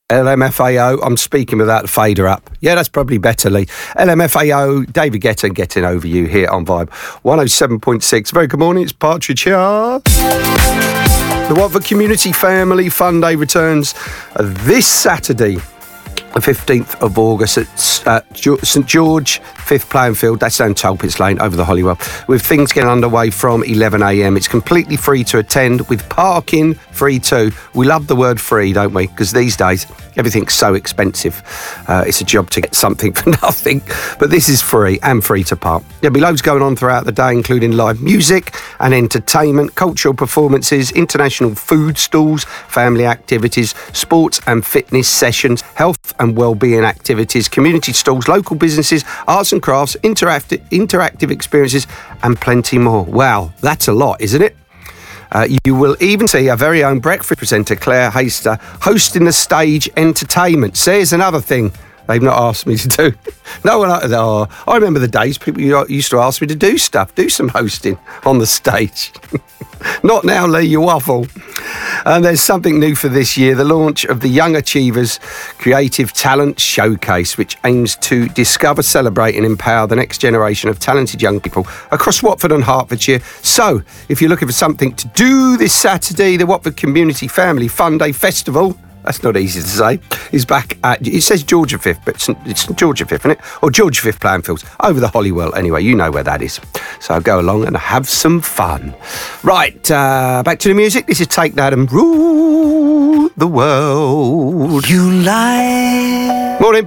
LMFAO, I'm speaking without the fader up. Yeah, that's probably better, Lee. LMFAO, David Guetta getting over you here on Vibe 107.6. Very good morning, it's Partridge here. The Watford Community Family Fun Day returns this Saturday, the 15th of August at St George, 5th Playing Field. That's down Talpitts Lane over the Holywell. With things getting underway from 11 a.m. It's completely free to attend with parking free too. We love the word free, don't we? Because these days everything's so expensive. It's a job to get something for nothing. But this is free and free to park. There'll be loads going on throughout the day, including live music and entertainment, cultural performances, international food stalls, family activities, sports and fitness sessions, health and wellbeing activities, community stalls, local businesses, arts and crafts, interactive experiences, and plenty more. Wow, that's a lot, isn't it? You will even see our very own breakfast presenter, Claire Hayster, hosting the stage entertainment. See, here's another thing they've not asked me to do. No one. I remember the days people used to ask me to do stuff, do some hosting on the stage. Not now, Lee, you waffle. And there's something new for this year, the launch of the Young Achievers Creative Talent Showcase, which aims to discover, celebrate and empower the next generation of talented young people across Watford and Hertfordshire. So, if you're looking for something to do this Saturday, the Watford Community Family Fun Day Festival, that's not easy to say, is back at, it says Georgia 5th, but it's Georgia 5th, isn't it? Or Georgia 5th Playing Fields, over the Holywell. Anyway, you know where that is. So go along and have some fun. Right, back to the music. This is Take That and Rule the World. You lie. Morning.